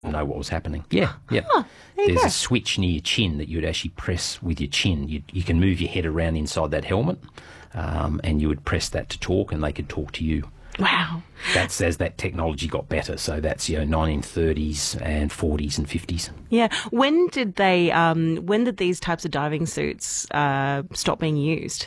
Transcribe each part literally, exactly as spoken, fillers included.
know what was happening. Yeah, yeah. Huh, there you There's go. a switch near your chin that you'd actually press with your chin. You, you can move your head around inside that helmet, um, and you would press that to talk, and they could talk to you. Wow. That's as that technology got better. So that's, you know, nineteen thirties and forties and fifties. Yeah. When did they? Um, when did these types of diving suits uh, stop being used?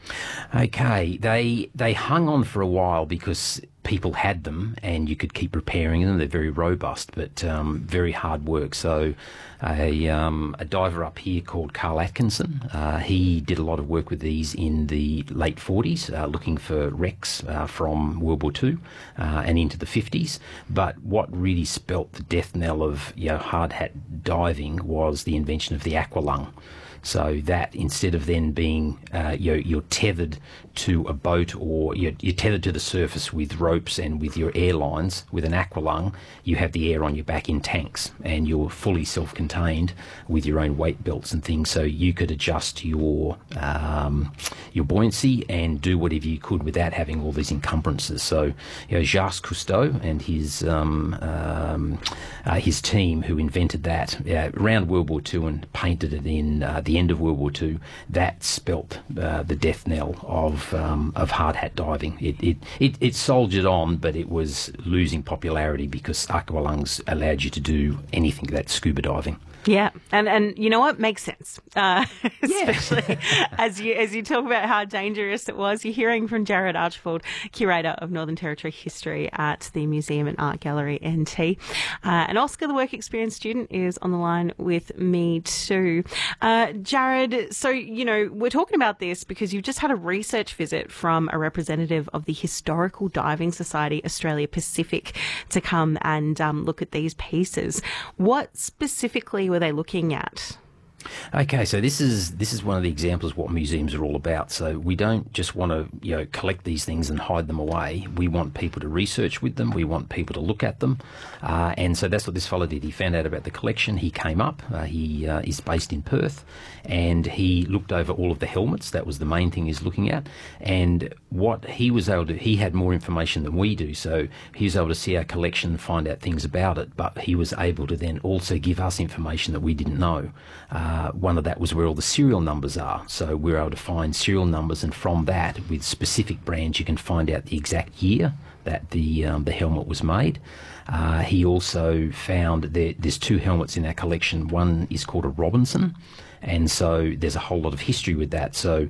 Okay, they they hung on for a while because people had them and you could keep repairing them. They're very robust, but um, very hard work. So a, um, a diver up here called Carl Atkinson, uh, he did a lot of work with these in the late forties, uh, looking for wrecks uh, from World War Two uh, and into the fifties. But what really spelt the death knell of, you know, hard hat diving was the invention of the aqualung. So that instead of then being, uh, you're, you're tethered to a boat, or you're, you're tethered to the surface with ropes and with your airlines, with an aqualung, you have the air on your back in tanks, and you're fully self-contained with your own weight belts and things. So you could adjust your um, your buoyancy and do whatever you could without having all these encumbrances. So, you know, Jacques Cousteau and his um, um, uh, his team who invented that uh, around World War Two and painted it in uh, the end of World War Two, that spelt uh, the death knell of um, of hard hat diving. It, it it it soldiered on, but it was losing popularity because aqualungs allowed you to do anything that's scuba diving. Yeah, and and you know what makes sense, uh, especially as you as you talk about how dangerous it was. You're hearing from Jared Archibald, curator of Northern Territory history at the Museum and Art Gallery N T, uh, and Oscar, the work experience student, is on the line with me too. Uh, Jared, so you know we're talking about this because you've just had a research visit from a representative of the Historical Diving Society Australia Pacific to come and um, look at these pieces. What specifically were they looking at? Okay, so this is this is one of the examples of what museums are all about. So we don't just want to, you know, collect these things and hide them away. We want people to research with them. We want people to look at them, uh, and so that's what this fellow did. He found out about the collection. He came up. Uh, he uh, is based in Perth, and he looked over all of the helmets. That was the main thing he's looking at. And what he was able to, he had more information than we do. So he was able to see our collection, find out things about it. But he was able to then also give us information that we didn't know. Uh, Uh, one of that was where all the serial numbers are. So we're able to find serial numbers, and from that, with specific brands, you can find out the exact year that the um, the helmet was made. Uh, he also found that there's two helmets in our collection. One is called a Robinson, and so there's a whole lot of history with that. So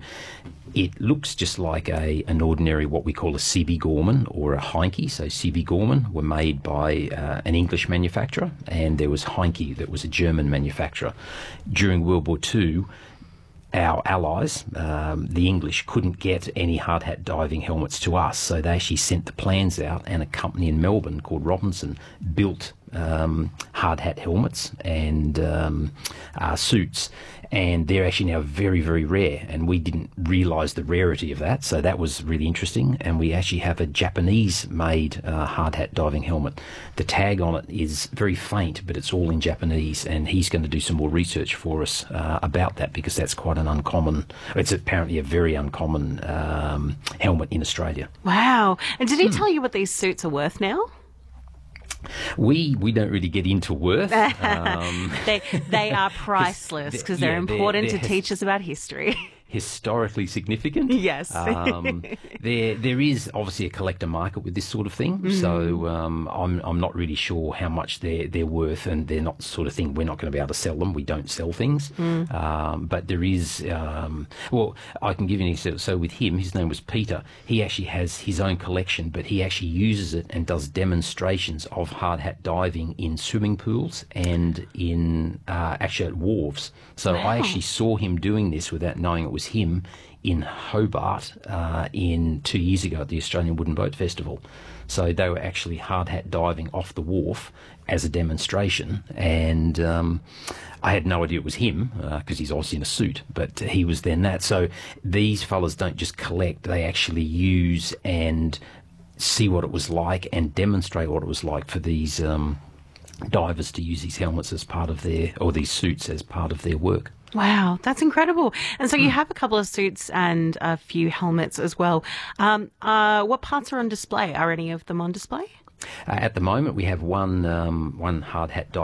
it looks just like a an ordinary, what we call a C B Gorman or a Heinke. So C B Gorman were made by uh, an English manufacturer, and there was Heinke that was a German manufacturer. During World War Two, our allies, um, the English, couldn't get any hard hat diving helmets to us, so they actually sent the plans out, and a company in Melbourne called Robinson built um, hard hat helmets and um, uh, suits, and they're actually now very, very rare, and we didn't realise the rarity of that, so that was really interesting. And we actually have a Japanese-made uh, hard hat diving helmet. The tag on it is very faint, but it's all in Japanese, and he's going to do some more research for us uh, about that, because that's quite an uncommon, it's apparently a very uncommon um, helmet in Australia. Wow. And did he tell you what these suits are worth now? We we don't really get into worth. Um, they they are priceless because they're yeah, important they're, they're to teach us about history. Historically significant. Yes. um, there there is obviously a collector market with this sort of thing. Mm. So um, I'm I'm not really sure how much they're they're worth, and they're not the sort of thing we're not going to be able to sell them. We don't sell things. Mm. Um, but there is um, well, I can give you an example. So with him, his name was Peter. He actually has his own collection, but he actually uses it and does demonstrations of hard hat diving in swimming pools and in uh, actually at wharves. So wow. I actually saw him doing this without knowing it was him in Hobart uh, in two years ago at the Australian Wooden Boat Festival. So they were actually hard hat diving off the wharf as a demonstration, and um, I had no idea it was him because uh, he's obviously in a suit, but he was then that. So these fellas don't just collect, they actually use and see what it was like and demonstrate what it was like for these um, divers to use these helmets as part of their, or these suits as part of their work. Wow, that's incredible. And so you have a couple of suits and a few helmets as well. Um, uh, what parts are on display? Are any of them on display? uh, at the moment we have one um, one hard hat